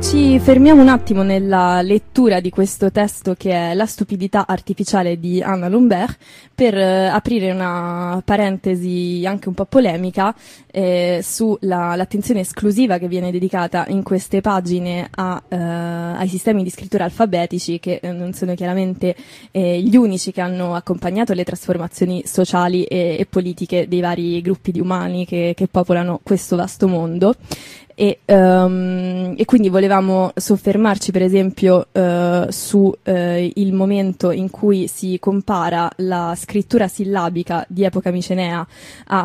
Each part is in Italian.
Ci fermiamo un attimo nella lettura di questo testo che è La stupidità artificiale di Anna Lambert per aprire una parentesi anche un po' polemica sull'attenzione esclusiva che viene dedicata in queste pagine ai sistemi di scrittura alfabetici che non sono chiaramente gli unici che hanno accompagnato le trasformazioni sociali e politiche dei vari gruppi di umani che popolano questo vasto mondo. E quindi volevamo soffermarci per esempio su il momento in cui si compara la scrittura sillabica di epoca micenea a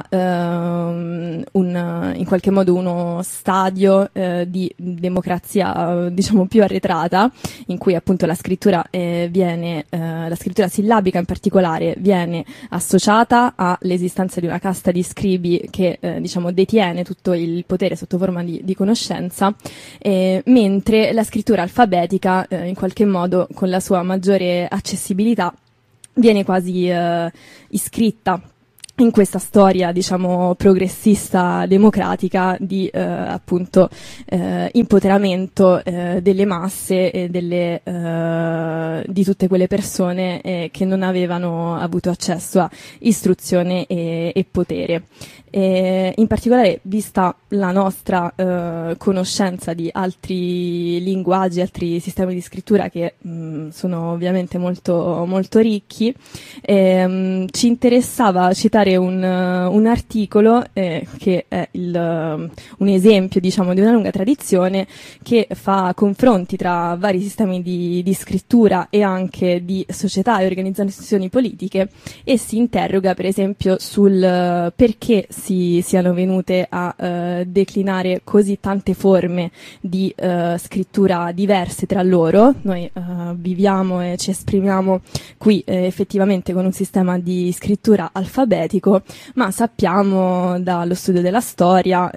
in qualche modo uno stadio di democrazia diciamo più arretrata, in cui appunto la scrittura la scrittura sillabica in particolare viene associata all'esistenza di una casta di scribi che diciamo detiene tutto il potere sotto forma di conoscenza, mentre la scrittura alfabetica in qualche modo con la sua maggiore accessibilità viene quasi iscritta in questa storia, diciamo, progressista democratica di appunto impoteramento delle masse e di tutte quelle persone che non avevano avuto accesso a istruzione e potere. In particolare, vista la nostra conoscenza di altri linguaggi, altri sistemi di scrittura che sono ovviamente molto, molto ricchi, ci interessava citare un articolo che è un esempio, diciamo, di una lunga tradizione che fa confronti tra vari sistemi di scrittura e anche di società e organizzazioni politiche e si interroga per esempio sul perché siano venute a declinare così tante forme di scrittura diverse tra loro. Noi viviamo e ci esprimiamo qui effettivamente con un sistema di scrittura alfabetico, ma sappiamo dallo studio della storia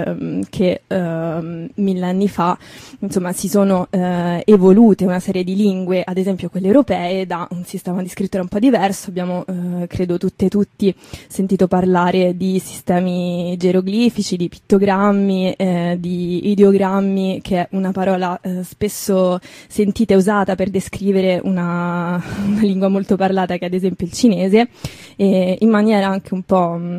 che 1000 anni fa insomma si sono evolute una serie di lingue, ad esempio quelle europee, da un sistema di scrittura un po' diverso. Abbiamo credo tutti sentito parlare di sistemi geroglifici, di pittogrammi, di ideogrammi, che è una parola spesso sentita e usata per descrivere una lingua molto parlata che è ad esempio il cinese, in maniera anche un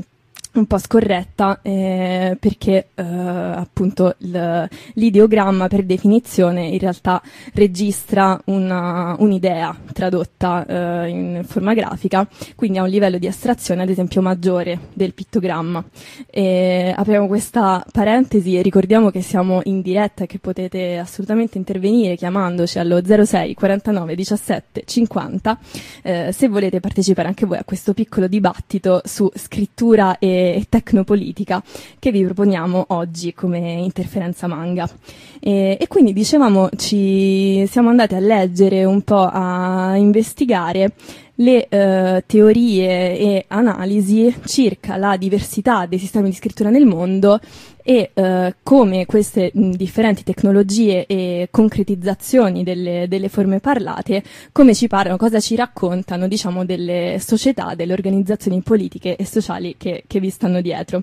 po' scorretta, perché appunto l'ideogramma per definizione in realtà registra un'idea tradotta in forma grafica, quindi ha un livello di astrazione ad esempio maggiore del pittogramma. Apriamo questa parentesi e ricordiamo che siamo in diretta e che potete assolutamente intervenire chiamandoci allo 06 49 17 50 se volete partecipare anche voi a questo piccolo dibattito su scrittura e tecnopolitica che vi proponiamo oggi come Interferenza Manga. E quindi dicevamo ci siamo andati a leggere un po', a investigare le teorie e analisi circa la diversità dei sistemi di scrittura nel mondo e come queste differenti tecnologie e concretizzazioni delle forme parlate, come ci parlano, cosa ci raccontano, diciamo, delle società, delle organizzazioni politiche e sociali che vi stanno dietro.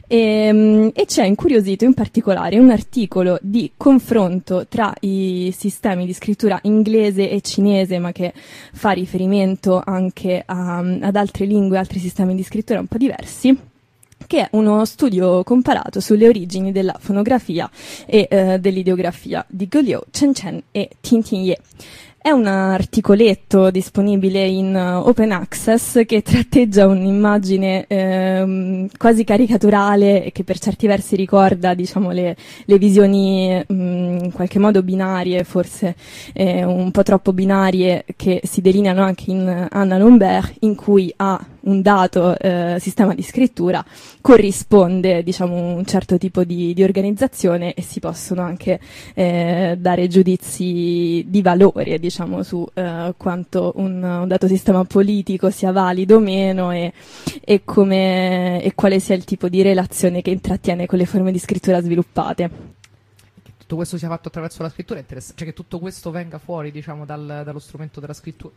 E ci ha incuriosito in particolare un articolo di confronto tra i sistemi di scrittura inglese e cinese, ma che fa riferimento anche ad altre lingue, altri sistemi di scrittura un po' diversi, che è uno studio comparato sulle origini della fonografia e dell'ideografia di Guoliu, Chen Chen e Tintin Ye. È un articoletto disponibile in open access che tratteggia un'immagine quasi caricaturale e che per certi versi ricorda, diciamo, le visioni in qualche modo binarie, forse un po' troppo binarie, che si delineano anche in Anna Lambert, in cui a un dato sistema di scrittura corrisponde, diciamo, un certo tipo di organizzazione e si possono anche dare giudizi di valore, diciamo, su quanto un dato sistema politico sia valido o meno e quale sia il tipo di relazione che intrattiene con le forme di scrittura sviluppate. Che tutto questo sia fatto attraverso la scrittura è interessante, cioè che tutto questo venga fuori, diciamo, dallo strumento della scrittura.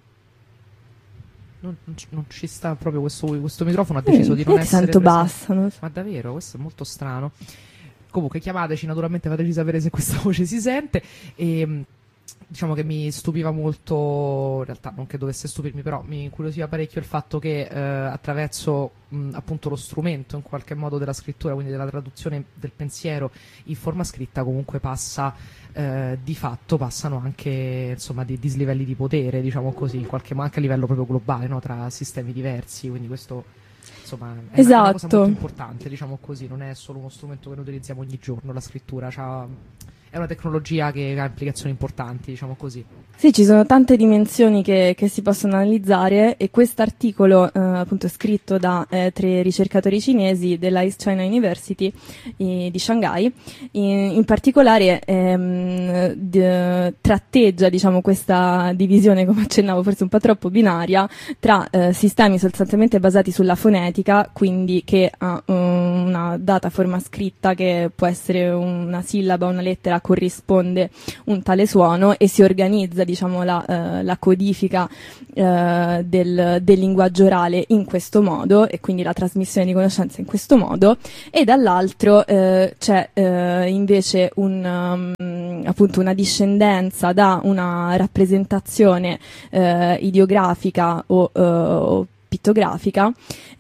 Non ci sta proprio questo microfono, ha deciso di non essere sento bassa, non so. Ma davvero, questo è molto strano. Comunque chiamateci, naturalmente fateci sapere se questa voce si sente. E diciamo che mi stupiva molto, in realtà non che dovesse stupirmi, però mi incuriosiva parecchio il fatto che attraverso appunto lo strumento in qualche modo della scrittura, quindi della traduzione del pensiero in forma scritta, comunque passa di fatto passano anche insomma di dislivelli di potere, diciamo così, in qualche modo anche a livello proprio globale, no? Tra sistemi diversi, quindi questo insomma è una cosa molto importante, diciamo così, non è solo uno strumento che noi utilizziamo ogni giorno, la scrittura è una tecnologia che ha implicazioni importanti, diciamo così. Sì, ci sono tante dimensioni che si possono analizzare, e quest'articolo appunto scritto da 3 ricercatori cinesi della East China University di Shanghai, in particolare tratteggia, diciamo, questa divisione, come accennavo, forse un po' troppo binaria, tra sistemi sostanzialmente basati sulla fonetica, quindi che ha una data forma scritta che può essere una sillaba, una lettera, corrisponde un tale suono, e si organizza, diciamo, la codifica del linguaggio orale in questo modo, e quindi la trasmissione di conoscenza in questo modo, e dall'altro c'è invece appunto una discendenza da una rappresentazione ideografica o pittografica,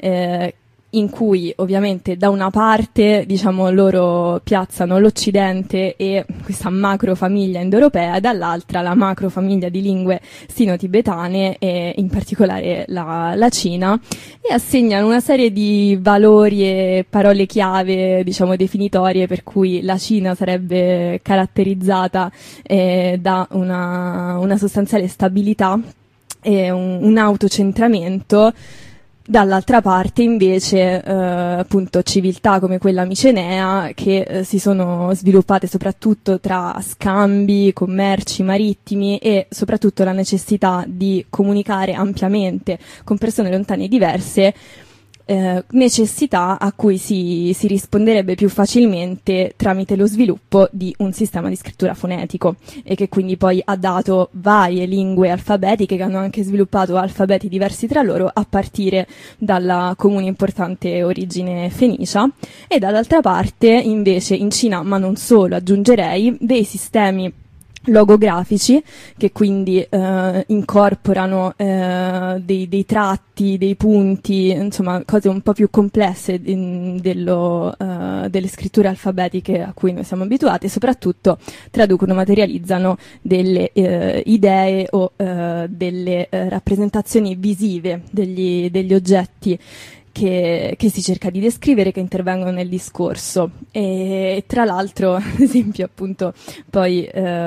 in cui ovviamente da una parte, diciamo, loro piazzano l'Occidente e questa macro famiglia indoeuropea, e dall'altra la macro famiglia di lingue sino-tibetane, e in particolare la Cina, e assegnano una serie di valori e parole chiave, diciamo, definitorie, per cui la Cina sarebbe caratterizzata da una sostanziale stabilità e un autocentramento. Dall'altra parte invece appunto civiltà come quella micenea, che si sono sviluppate soprattutto tra scambi, commerci marittimi, e soprattutto la necessità di comunicare ampiamente con persone lontane e diverse, necessità a cui si risponderebbe più facilmente tramite lo sviluppo di un sistema di scrittura fonetico, e che quindi poi ha dato varie lingue alfabetiche che hanno anche sviluppato alfabeti diversi tra loro, a partire dalla comune importante origine fenicia. E dall'altra parte invece in Cina, ma non solo, aggiungerei, dei sistemi logografici che quindi incorporano dei tratti, dei punti, insomma cose un po' più complesse delle scritture alfabetiche a cui noi siamo abituati, e soprattutto traducono, materializzano delle idee o delle rappresentazioni visive degli oggetti che si cerca di descrivere, che intervengono nel discorso. E tra l'altro, ad esempio, appunto, poi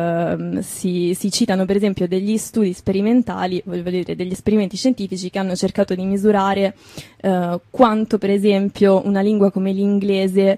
si citano per esempio degli studi sperimentali, voglio dire, degli esperimenti scientifici che hanno cercato di misurare quanto, per esempio, una lingua come l'inglese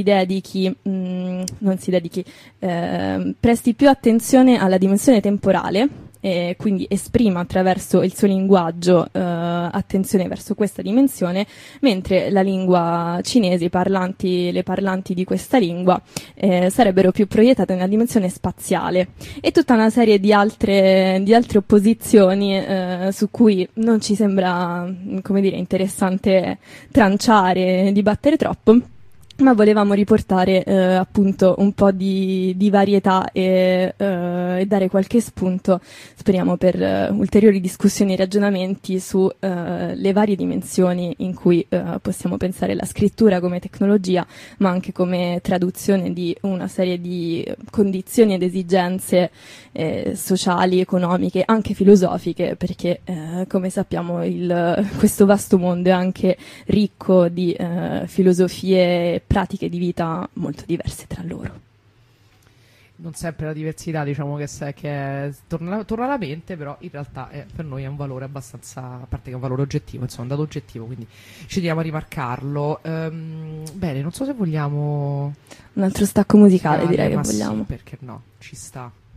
presti più attenzione alla dimensione temporale, e quindi esprima attraverso il suo linguaggio attenzione verso questa dimensione, mentre la lingua cinese, le parlanti di questa lingua sarebbero più proiettate nella dimensione spaziale, e tutta una serie di altre opposizioni su cui non ci sembra, come dire, interessante tranciare, dibattere troppo, ma volevamo riportare appunto un po' di varietà e dare qualche spunto, speriamo, per ulteriori discussioni e ragionamenti su le varie dimensioni in cui possiamo pensare la scrittura come tecnologia, ma anche come traduzione di una serie di condizioni ed esigenze sociali, economiche, anche filosofiche, perché come sappiamo questo vasto mondo è anche ricco di filosofie, pratiche di vita molto diverse tra loro. Non sempre la diversità, diciamo, che torna alla mente, però in realtà per noi è un valore abbastanza, a parte che è un valore oggettivo, insomma, un dato oggettivo, quindi ci teniamo a rimarcarlo. Bene, non so se vogliamo un altro stacco musicale, direi che ma vogliamo. sì, perché no, ci sta.